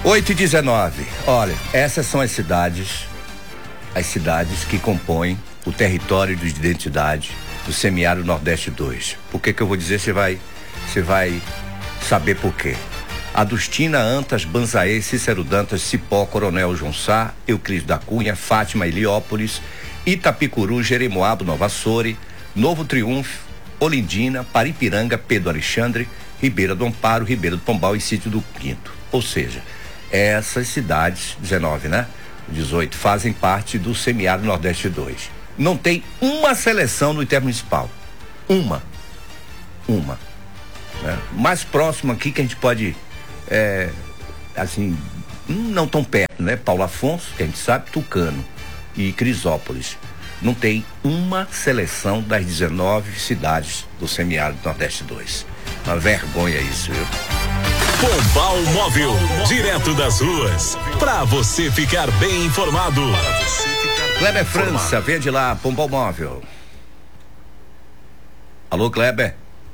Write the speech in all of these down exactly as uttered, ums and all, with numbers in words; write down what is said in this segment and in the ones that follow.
oito e dezenove. Olha, essas são as cidades, as cidades que compõem o território de identidade do Semiárido Nordeste dois. Por que que eu vou dizer? Você vai, você vai saber por quê. Adustina, Antas, Banzaê, Cícero Dantas, Cipó, Coronel João Sá, Euclides da Cunha, Fátima, Heliópolis, Itapicuru, Jeremoabo, Nova Açores, Novo Triunfo, Olindina, Paripiranga, Pedro Alexandre, Ribeira do Amparo, Ribeira do Pombal e Sítio do Quinto. Ou seja, essas cidades, dezenove, né? dezoito, fazem parte do Semiárido Nordeste dois. Não tem uma seleção no intermunicipal. Uma. Uma. Né? Mais próximo aqui que a gente pode, é, assim, não tão perto, né? Paulo Afonso, que a gente sabe, Tucano e Crisópolis. Não tem uma seleção das dezenove cidades do Semiárido Nordeste dois. Uma vergonha isso, viu? Pombal Móvel, direto das ruas, pra você ficar bem informado. Kleber França, vende lá, Pombal Móvel. Alô, Kleber?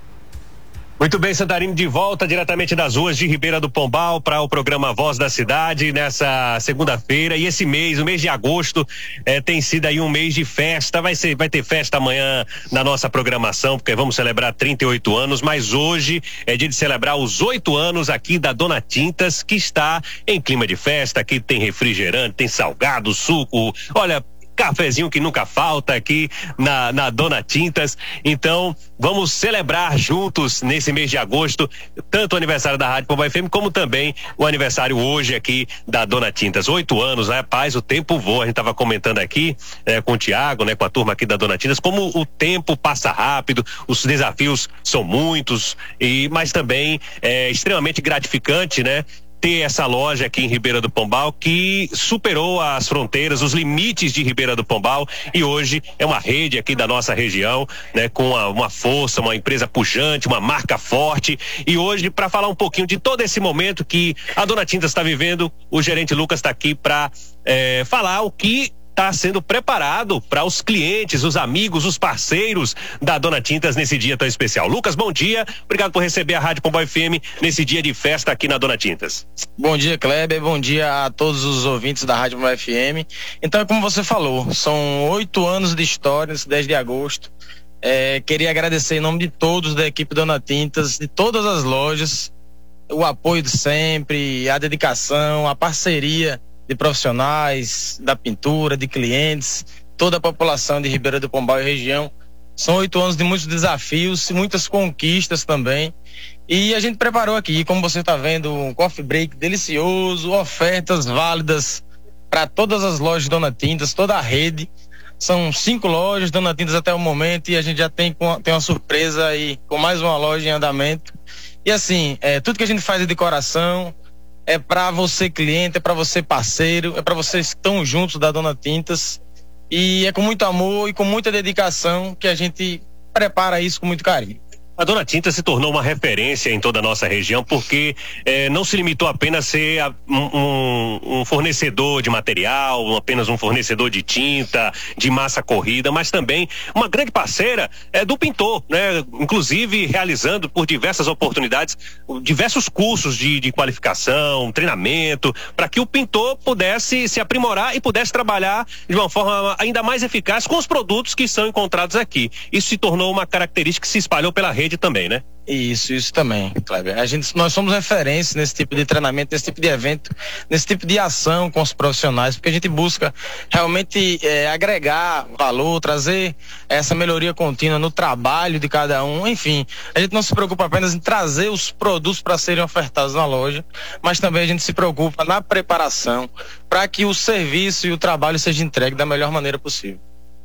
Muito bem, Santarino, de volta diretamente das ruas de Ribeira do Pombal para o programa Voz da Cidade nessa segunda-feira. E esse mês, o mês de agosto, eh, tem sido aí um mês de festa. Vai ser, vai ter festa amanhã na nossa programação, porque vamos celebrar trinta e oito anos, mas hoje é dia de celebrar os oito anos aqui da Dona Tintas, que está em clima de festa. Aqui tem refrigerante, tem salgado, suco, olha, cafezinho que nunca falta aqui na, na Dona Tintas. Então, vamos celebrar juntos nesse mês de agosto, tanto o aniversário da Rádio Pombal F M, como também o aniversário hoje aqui da Dona Tintas. Oito anos, né? Rapaz, o tempo voa. A gente tava comentando aqui né, com o Tiago, né, com a turma aqui da Dona Tintas, como o tempo passa rápido, os desafios são muitos, e mas também é extremamente gratificante, né? Ter essa loja aqui em Ribeira do Pombal que superou as fronteiras, os limites de Ribeira do Pombal, e hoje é uma rede aqui da nossa região, né, com uma, uma força, uma empresa pujante, uma marca forte. E hoje, para falar um pouquinho de todo esse momento que a Dona Tintas está vivendo, o gerente Lucas está aqui para é, falar o que está sendo preparado para os clientes, os amigos, os parceiros da Dona Tintas nesse dia tão especial. Lucas, bom dia, obrigado por receber a Rádio Pombal F M nesse dia de festa aqui na Dona Tintas. Bom dia, Kleber, bom dia a todos os ouvintes da Rádio Pombal F M. Então, como você falou, são oito anos de história, nesse dez de agosto. É, queria agradecer em nome de todos da equipe Dona Tintas, de todas as lojas, o apoio de sempre, a dedicação, a parceria de profissionais, da pintura, de clientes, toda a população de Ribeira do Pombal e região. São oito anos de muitos desafios, muitas conquistas também. E a gente preparou aqui, como você está vendo, um coffee break delicioso, ofertas válidas para todas as lojas Dona Tintas, toda a rede. São cinco lojas Dona Tintas até o momento, e a gente já tem, tem uma surpresa aí com mais uma loja em andamento. E assim, é, tudo que a gente faz é de coração. É para você cliente, é para você parceiro, é para vocês que estão juntos da Dona Tintas, e é com muito amor e com muita dedicação que a gente prepara isso com muito carinho. A Dona Tintas se tornou uma referência em toda a nossa região, porque eh, não se limitou apenas a ser a, um, um fornecedor de material, apenas um fornecedor de tinta, de massa corrida, mas também uma grande parceira eh, do pintor, né? Inclusive realizando por diversas oportunidades, diversos cursos de, de qualificação, treinamento, para que o pintor pudesse se aprimorar e pudesse trabalhar de uma forma ainda mais eficaz com os produtos que são encontrados aqui. Isso se tornou uma característica que se espalhou pela rede também, né? Isso, isso também, Kleber. A gente, nós somos referência nesse tipo de treinamento, nesse tipo de evento, nesse tipo de ação com os profissionais, porque a gente busca realmente é, agregar valor, trazer essa melhoria contínua no trabalho de cada um. Enfim, a gente não se preocupa apenas em trazer os produtos para serem ofertados na loja, mas também a gente se preocupa na preparação para que o serviço e o trabalho seja entregue da melhor maneira possível.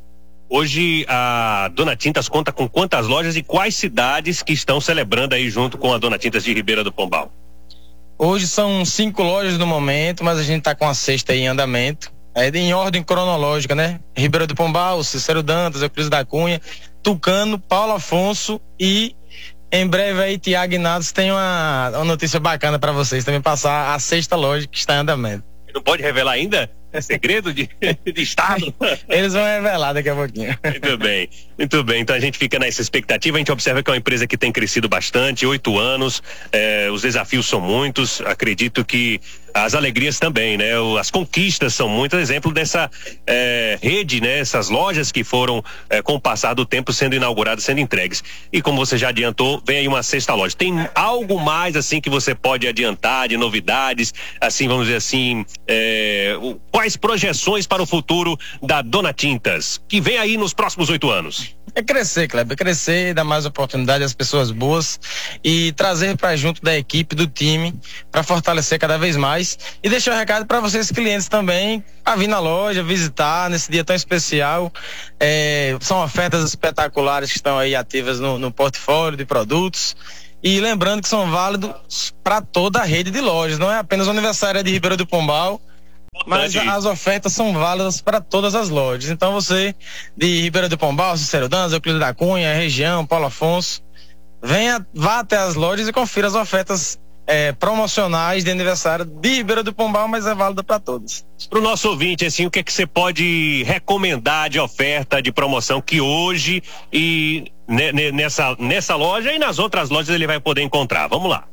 Hoje a Dona Tintas conta com quantas lojas e quais cidades que estão celebrando aí junto com a Dona Tintas de Ribeira do Pombal? Hoje são cinco lojas no momento, mas a gente está com a sexta aí em andamento. É em ordem cronológica, né? Ribeira do Pombal, Cícero Dantas, Euclides da Cunha, Tucano, Paulo Afonso e em breve aí Tiago Inácio tem uma, uma notícia bacana para vocês também, passar a sexta loja que está em andamento. Não pode revelar ainda? É segredo de, de estado? Eles vão revelar daqui a pouquinho. Muito bem, muito bem. Então a gente fica nessa expectativa. A gente observa que é uma empresa que tem crescido bastante, oito anos. Eh, os desafios são muitos. Acredito que as alegrias também, né? As conquistas são muito exemplo dessa é, rede, né? Essas lojas que foram, é, com o passar do tempo, sendo inauguradas, sendo entregues. E como você já adiantou, vem aí uma sexta loja. Tem algo mais, assim, que você pode adiantar de novidades, assim, vamos dizer assim, é, quais projeções para o futuro da Dona Tintas, que vem aí nos próximos oito anos? É crescer, Kleber, crescer, dar mais oportunidade às pessoas boas e trazer para junto da equipe, do time, para fortalecer cada vez mais e deixar um recado para vocês clientes também, a vir na loja, visitar nesse dia tão especial. É, são ofertas espetaculares que estão aí ativas no, no portfólio de produtos. E lembrando que são válidos para toda a rede de lojas, não é apenas o aniversário de Ribeira do Pombal, mas as ofertas são válidas para todas as lojas. Então você de Ribeira do Pombal, Cícero Dantas, Euclides da Cunha, região, Paulo Afonso, venha, vá até as lojas e confira as ofertas é, promocionais de aniversário de Ribeira do Pombal, mas é válida para todos. Para o nosso ouvinte, assim, o que é que você pode recomendar de oferta, de promoção que hoje e nessa, nessa loja e nas outras lojas ele vai poder encontrar? Vamos lá.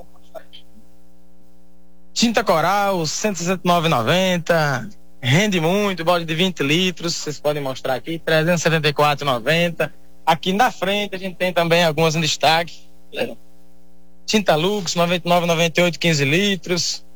Tinta Coral, cento e sessenta e nove reais e noventa centavos, rende muito, balde de vinte litros, vocês podem mostrar aqui, trezentos e setenta e quatro reais e noventa centavos. Aqui na frente a gente tem também algumas em destaque. Tinta Lux, noventa e nove reais e noventa e oito centavos, quinze litros.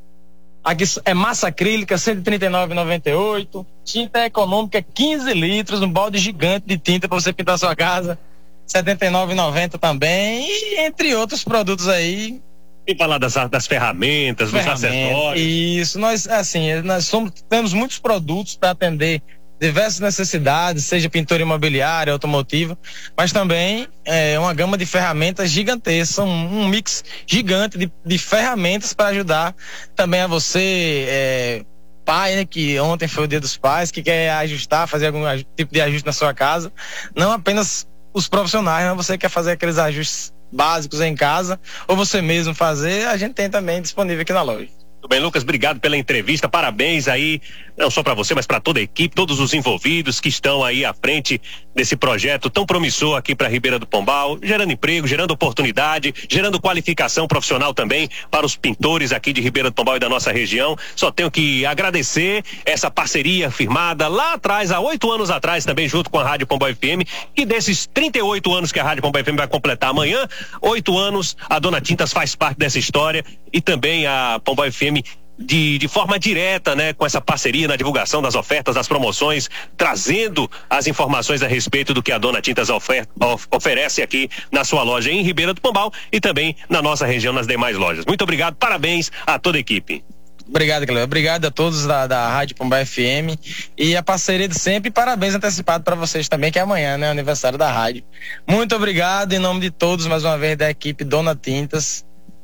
Aqui é massa acrílica, cento e trinta e nove reais e noventa e oito centavos. Tinta econômica, quinze litros, um balde gigante de tinta para você pintar a sua casa, setenta e nove reais e noventa centavos também, e entre outros produtos aí. E falar das, das ferramentas, dos acessórios. Isso, nós, assim, nós somos, temos muitos produtos para atender diversas necessidades, seja pintura imobiliária, automotiva, mas também é uma gama de ferramentas gigantescas, um, um mix gigante de, de ferramentas para ajudar também a você, é, pai, né, que ontem foi o Dia dos Pais, que quer ajustar, fazer algum tipo de ajuste na sua casa, não apenas os profissionais, mas você quer fazer aqueles ajustes básicos em casa, ou você mesmo fazer, a gente tem também disponível aqui na loja. Muito bem, Lucas, obrigado pela entrevista, parabéns aí, não só para você, mas para toda a equipe, todos os envolvidos que estão aí à frente desse projeto tão promissor aqui para Ribeira do Pombal, gerando emprego, gerando oportunidade, gerando qualificação profissional também para os pintores aqui de Ribeira do Pombal e da nossa região. Só tenho que agradecer essa parceria firmada lá atrás, há oito anos atrás também, junto com a Rádio Pombal F M, que desses trinta e oito anos que a Rádio Pombal F M vai completar amanhã, oito anos, a Dona Tintas faz parte dessa história e também a Pombal F M De, de forma direta, né, com essa parceria na divulgação das ofertas, das promoções, trazendo as informações a respeito do que a Dona Tintas ofer, of, oferece aqui na sua loja em Ribeira do Pombal e também na nossa região, nas demais lojas. Muito obrigado, parabéns a toda a equipe. Obrigado, Cleber. Obrigado a todos da, da Rádio Pombal F M e a parceria de sempre. Parabéns antecipado para vocês também, que é amanhã, né, aniversário da rádio. Muito obrigado em nome de todos, mais uma vez, da equipe Dona Tintas.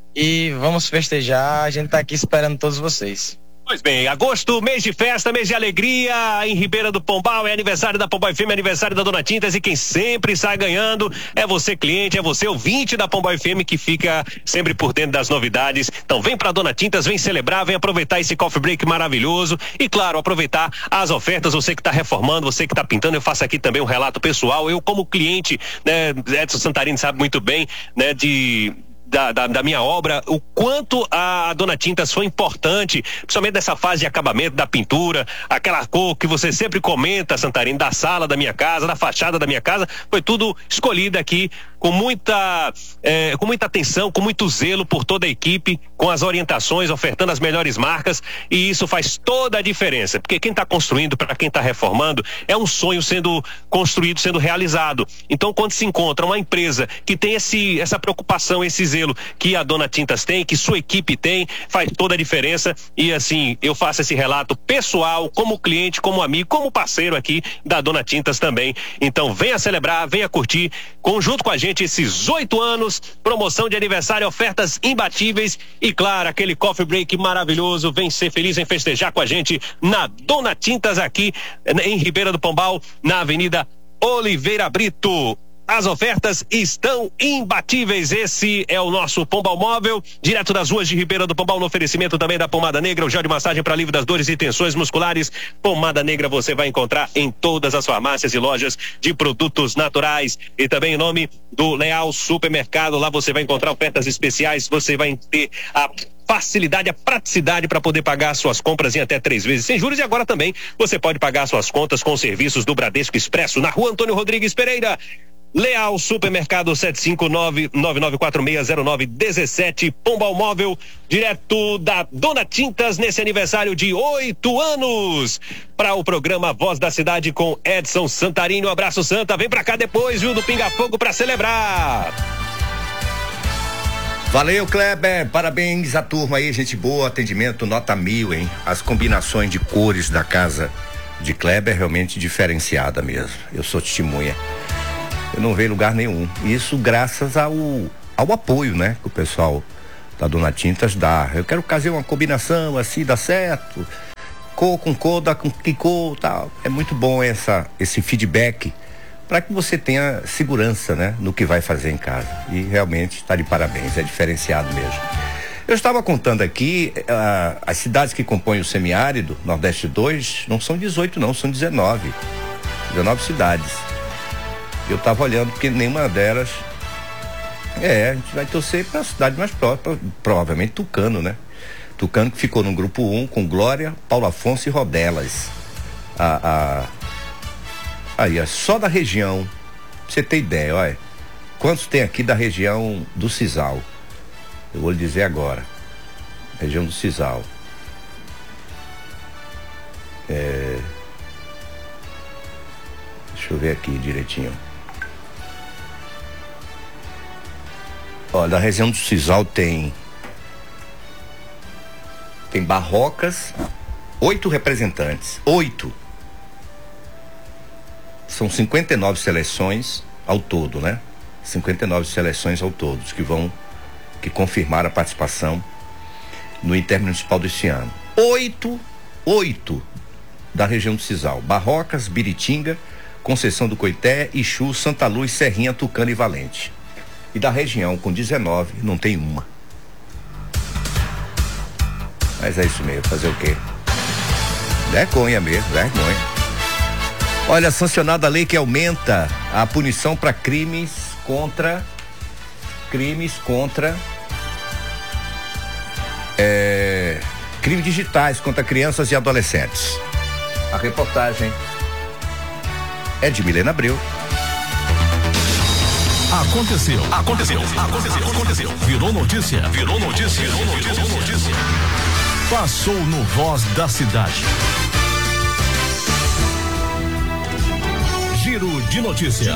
E vamos festejar, a gente tá aqui esperando todos vocês. Pois bem, agosto, mês de festa, mês de alegria em Ribeira do Pombal, é aniversário da Pombal F M, é aniversário da Dona Tintas e quem sempre sai ganhando é você cliente, é você ouvinte da Pombal F M que fica sempre por dentro das novidades. Então vem pra Dona Tintas, vem celebrar, vem aproveitar esse coffee break maravilhoso e claro, aproveitar as ofertas, você que tá reformando, você que tá pintando, eu faço aqui também um relato pessoal, eu como cliente, né, Edson Santarini sabe muito bem, né, de... Da, da, da minha obra, o quanto a, a Dona Tintas foi importante, principalmente nessa fase de acabamento da pintura, aquela cor que você sempre comenta, Santarém, da sala da minha casa, da fachada da minha casa, foi tudo escolhido aqui com muita, eh, com muita atenção, com muito zelo por toda a equipe, com as orientações, ofertando as melhores marcas e isso faz toda a diferença, porque quem está construindo, para quem está reformando, é um sonho sendo construído, sendo realizado. Então, quando se encontra uma empresa que tem esse, essa preocupação, esse zelo que a Dona Tintas tem, que sua equipe tem, faz toda a diferença e assim, eu faço esse relato pessoal, como cliente, como amigo, como parceiro aqui da Dona Tintas também. Então venha celebrar, venha curtir, conjunto com a gente esses oito anos, promoção de aniversário, ofertas imbatíveis e claro, aquele coffee break maravilhoso, vem ser feliz em festejar com a gente na Dona Tintas aqui em Ribeira do Pombal, na Avenida Oliveira Brito. As ofertas estão imbatíveis. Esse é o nosso Pombal Móvel, direto das ruas de Ribeira do Pombal, no oferecimento também da Pomada Negra, o gel de massagem para alívio das dores e tensões musculares. Pomada Negra você vai encontrar em todas as farmácias e lojas de produtos naturais. E também em nome do Leal Supermercado, lá você vai encontrar ofertas especiais, você vai ter a facilidade, a praticidade para poder pagar suas compras em até três vezes sem juros. E agora também você pode pagar suas contas com os serviços do Bradesco Expresso na Rua Antônio Rodrigues Pereira. Leal Supermercado sete cinco nove, nove nove quatro seis zero nove um sete, Pombal Móvel, direto da Dona Tintas nesse aniversário de oito anos. Para o programa Voz da Cidade com Edson Santarino. Um abraço, Santa. Vem pra cá depois, viu, do Pinga Fogo pra celebrar. Valeu, Kleber. Parabéns à turma aí, gente boa, atendimento nota mil, hein? As combinações de cores da casa de Kleber realmente diferenciada mesmo. Eu sou testemunha. Eu não vejo lugar nenhum. Isso graças ao, ao apoio, né? Que o pessoal da Dona Tintas dá. Eu quero fazer uma combinação assim, dá certo. Cor com cor, dá com que cor, tal. É muito bom essa, esse feedback para que você tenha segurança, né? No que vai fazer em casa. E realmente está de parabéns, é diferenciado mesmo. Eu estava contando aqui, uh, as cidades que compõem o semiárido, Nordeste dois, não são dezoito não, são dezenove. dezenove cidades. Eu tava olhando porque nenhuma delas. É, a gente vai torcer para a cidade mais próxima, provavelmente Tucano, né? Tucano que ficou no grupo um com Glória, Paulo Afonso e Rodelas. A, a, aí, só da região, pra você ter ideia, olha. Quantos tem aqui da região do Cisal? Eu vou lhe dizer agora. Região do Cisal. É. Deixa eu ver aqui direitinho. Olha, da região do Cisal tem tem Barrocas, oito representantes, oito. São cinquenta e nove seleções ao todo, né? cinquenta e nove seleções ao todo que vão, que confirmaram a participação no Intermunicipal deste ano. Oito, oito da região do Cisal, Barrocas, Biritinga, Conceição do Coité, Ixu, Santa Luz, Serrinha, Tucano e Valente. E da região, com dezenove, não tem uma. Mas é isso mesmo, fazer o quê? Vergonha mesmo, vergonha. Olha, sancionada a lei que aumenta a punição para crimes contra... Crimes contra... É, crimes digitais contra crianças e adolescentes. A reportagem é de Milena Abreu. Aconteceu, aconteceu, aconteceu, aconteceu. Virou notícia, virou notícia, virou notícia, virou notícia. Passou no Voz da Cidade. Giro de notícias.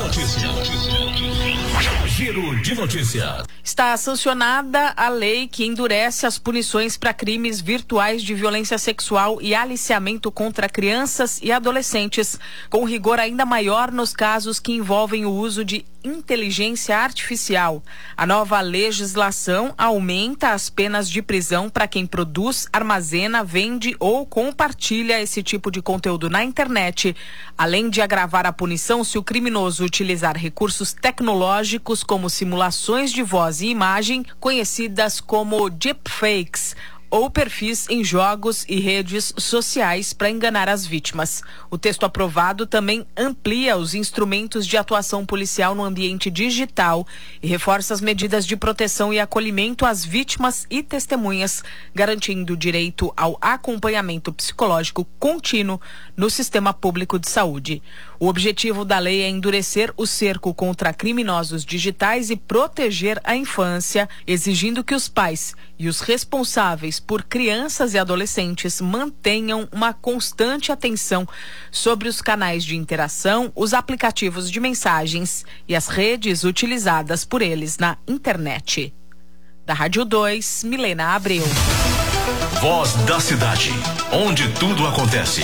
Giro de notícias. Está sancionada a lei que endurece as punições para crimes virtuais de violência sexual e aliciamento contra crianças e adolescentes, com rigor ainda maior nos casos que envolvem o uso de inteligência artificial. A nova legislação aumenta as penas de prisão para quem produz, armazena, vende ou compartilha esse tipo de conteúdo na internet, além de agravar a punição se o criminoso utilizar recursos tecnológicos como simulações de voz e imagem, conhecidas como deepfakes, ou perfis em jogos e redes sociais para enganar as vítimas. O texto aprovado também amplia os instrumentos de atuação policial no ambiente digital e reforça as medidas de proteção e acolhimento às vítimas e testemunhas, garantindo o direito ao acompanhamento psicológico contínuo no sistema público de saúde. O objetivo da lei é endurecer o cerco contra criminosos digitais e proteger a infância, exigindo que os pais e os responsáveis por crianças e adolescentes mantenham uma constante atenção sobre os canais de interação, os aplicativos de mensagens e as redes utilizadas por eles na internet. Da Rádio dois, Milena Abreu. Voz da Cidade, onde tudo acontece.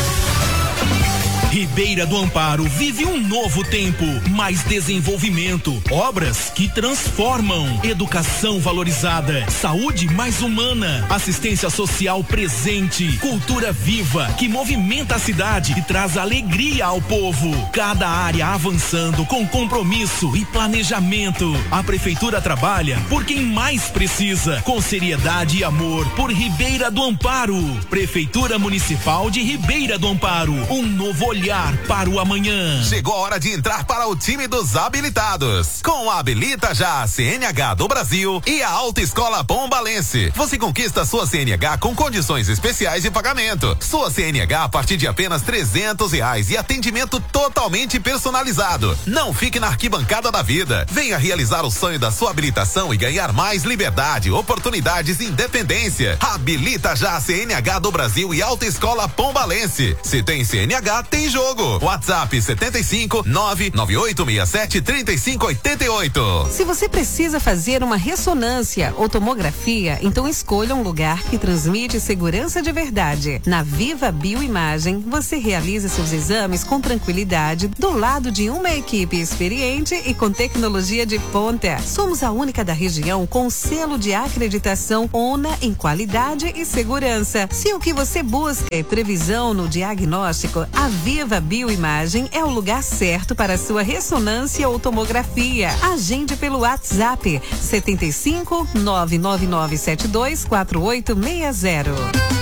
Ribeira do Amparo vive um novo tempo, mais desenvolvimento, obras que transformam, educação valorizada, saúde mais humana, assistência social presente, cultura viva que movimenta a cidade e traz alegria ao povo. Cada área avançando com compromisso e planejamento. A prefeitura trabalha por quem mais precisa, com seriedade e amor por Ribeira do Amparo. Prefeitura Municipal de Ribeira do Amparo, um novo olhar olhar para o amanhã. Chegou a hora de entrar para o time dos habilitados. Com a Habilita Já, a C N H do Brasil e a Autoescola Pombalense. Você conquista sua C N H com condições especiais de pagamento. Sua C N H a partir de apenas trezentos reais e atendimento totalmente personalizado. Não fique na arquibancada da vida. Venha realizar o sonho da sua habilitação e ganhar mais liberdade, oportunidades e independência. Habilita Já a C N H do Brasil e Autoescola Pombalense. Se tem C N H, tem jogo. WhatsApp setenta e cinco, nove nove oito seis sete, três cinco oito oito. Se você precisa fazer uma ressonância ou tomografia, então escolha um lugar que transmite segurança de verdade. Na Viva Bioimagem, você realiza seus exames com tranquilidade do lado de uma equipe experiente e com tecnologia de ponta. Somos a única da região com selo de acreditação ONA em qualidade e segurança. Se o que você busca é previsão no diagnóstico, a Viva Bioimagem é o lugar certo para a sua ressonância ou tomografia. Agende pelo WhatsApp setenta e cinco, nove nove nove sete dois quatro oito seis zero.